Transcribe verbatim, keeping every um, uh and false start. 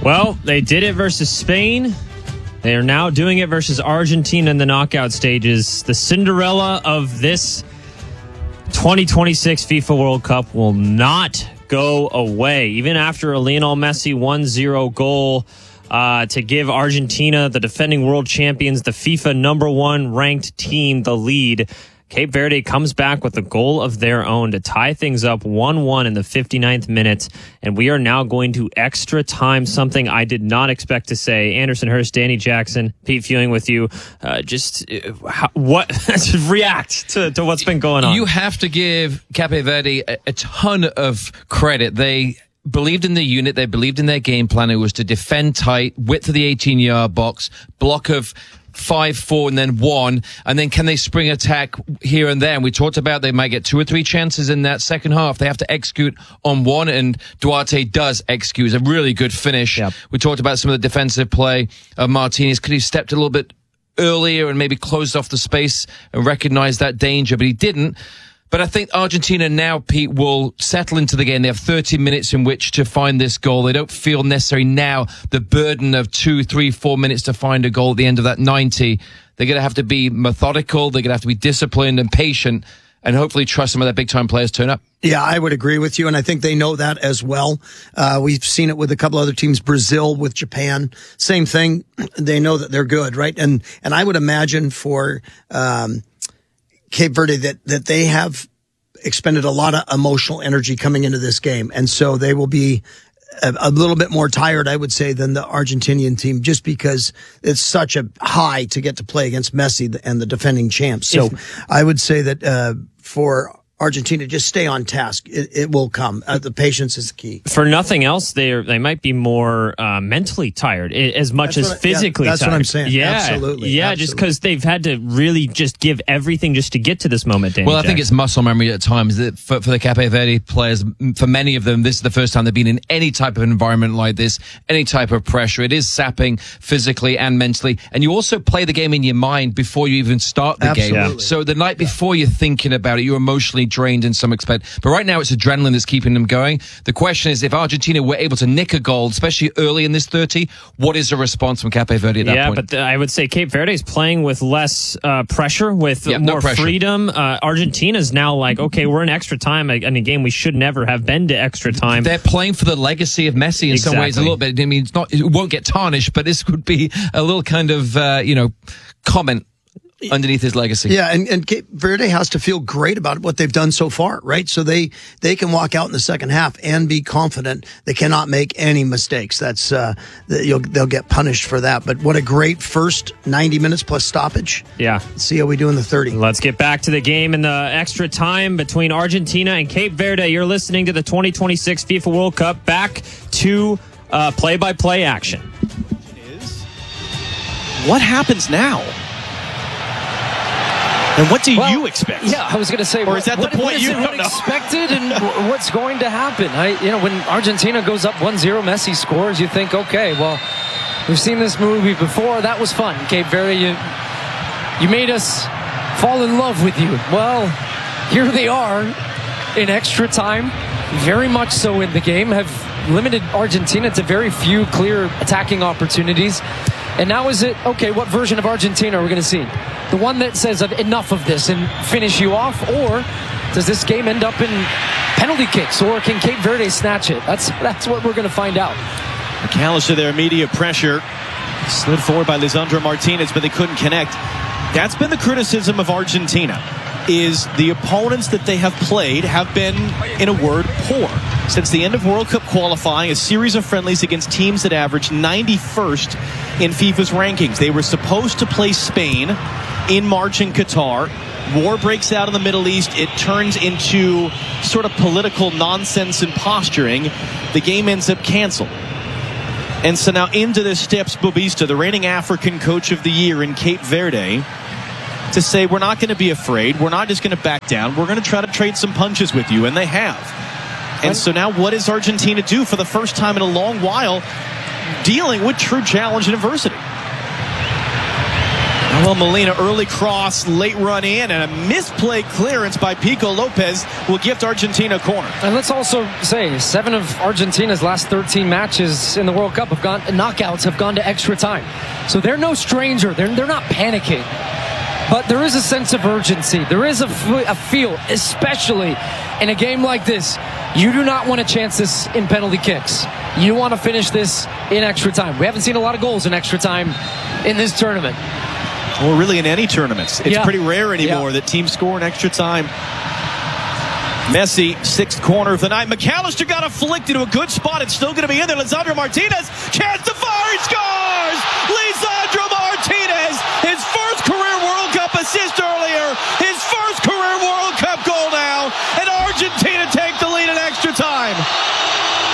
Well, they did it versus Spain. They are now doing it versus Argentina in the knockout stages. The Cinderella of this twenty twenty-six FIFA World Cup will not go away. Even after a Lionel Messi one zero goal uh, to give Argentina, the defending world champions, the FIFA number one ranked team, the lead, Cape Verde comes back with a goal of their own to tie things up one one in the fifty-ninth minute, and we are now going to extra time, something I did not expect to say. Anderson Hurst, Danny Jackson, Pete Fewing with you. Uh, just uh, how, what react to, to what's been going on. You have to give Cape Verde a, a ton of credit. They believed in the unit. They believed in their game plan. It was to defend tight, width of the eighteen-yard box, block of five, four, and then one, and then can they spring attack here and there? And we talked about they might get two or three chances in that second half. They have to execute on one, and Duarte does execute. It's a really good finish. Yep. We talked about some of the defensive play of Martinez. Could he have stepped a little bit earlier and maybe closed off the space and recognized that danger, but he didn't. But I think Argentina now, Pete, will settle into the game. They have thirty minutes in which to find this goal. They don't feel necessary now the burden of two, three, four minutes to find a goal at the end of that ninety. They're going to have to be methodical. They're going to have to be disciplined and patient, and hopefully trust some of their big-time players turn up. Yeah, I would agree with you, and I think they know that as well. Uh, we've seen it with a couple other teams, Brazil with Japan. Same thing. They know that they're good, right? And and I would imagine for um Cape Verde that, that they have expended a lot of emotional energy coming into this game. And so they will be a, a little bit more tired, I would say, than the Argentinian team, just because it's such a high to get to play against Messi and the defending champs. So if, I would say that, uh, for Argentina, just stay on task. It, it will come. Uh, the patience is the key. For nothing else, they they might be more uh, mentally tired as much that's as what, physically yeah, that's tired. That's what I'm saying. Yeah, absolutely. Yeah, absolutely. just because they've had to really just give everything just to get to this moment, Danny Well, I Jackson. think it's muscle memory at times. That for, for the Cape Verde players, for many of them, this is the first time they've been in any type of environment like this, any type of pressure. It is sapping physically and mentally. And you also play the game in your mind before you even start the absolutely. game. So the night before you're thinking about it, you're emotionally drained in some extent. But right now, it's adrenaline that's keeping them going. The question is, if Argentina were able to nick a goal, especially early in this thirty, what is the response from Cape Verde at that yeah, point? Yeah, but the, I would say Cape Verde is playing with less uh, pressure, with yeah, more no pressure. freedom. Uh, Argentina's now like, okay, we're in extra time. In a game we should never have been to extra time. They're playing for the legacy of Messi in exactly. some ways a little bit. I mean, it's not, it won't get tarnished, but this could be a little kind of, uh, you know, comment underneath his legacy. Yeah, and, and Cape Verde has to feel great about what they've done so far, right? So they, they can walk out in the second half and be confident. They cannot make any mistakes. That's uh, you'll, they'll get punished for that. But what a great first ninety minutes plus stoppage. Yeah. Let's see how we do in the thirty. Let's get back to the game in the extra time between Argentina and Cape Verde. You're listening to the twenty twenty-six FIFA World Cup. Back to uh, play-by-play action. What happens now? And what do well, you expect? Yeah, I was going to say, or what, is that the what, point what is you it, don't what know? expected and what's going to happen? I, you know, when Argentina goes up one zero, Messi scores, you think, okay, well, we've seen this movie before. That was fun. Cape Verde, you, you made us fall in love with you. Well, here they are in extra time, very much so in the game, have limited Argentina to very few clear attacking opportunities. And now is it, okay, what version of Argentina are we going to see? The one that says enough of this and finish you off? Or does this game end up in penalty kicks? Or can Cape Verde snatch it? That's that's what we're going to find out. McAllister there, immediate pressure. Slid forward by Lisandro Martinez, but they couldn't connect. That's been the criticism of Argentina, is the opponents that they have played have been, in a word, poor. Since the end of World Cup qualifying, a series of friendlies against teams that averaged ninety-first in FIFA's rankings. They were supposed to play Spain in March in Qatar. War breaks out in the Middle East. It turns into sort of political nonsense and posturing. The game ends up canceled. And so now into this steps Bobista, the reigning African coach of the year in Cape Verde, to say we're not going to be afraid. We're not just going to back down. We're going to try to trade some punches with you. And they have. And so now what does Argentina do for the first time in a long while, dealing with true challenge and adversity? Well, Molina, early cross, late run in, and a misplayed clearance by Pico Lopez will gift Argentina a corner. And let's also say seven of Argentina's last thirteen matches in the World Cup have gone, knockouts have gone to extra time. So they're no stranger. They're, they're not panicking. But there is a sense of urgency. There is a, a feel, especially in a game like this. You do not want to chance this in penalty kicks. You want to finish this in extra time. We haven't seen a lot of goals in extra time in this tournament. Or really in any tournaments. It's yeah. pretty rare anymore yeah. that teams score in extra time. Messi, sixth corner of the night. McAllister got a flick into a good spot. It's still going to be in there. Lisandro Martinez, chance to fire, he scores!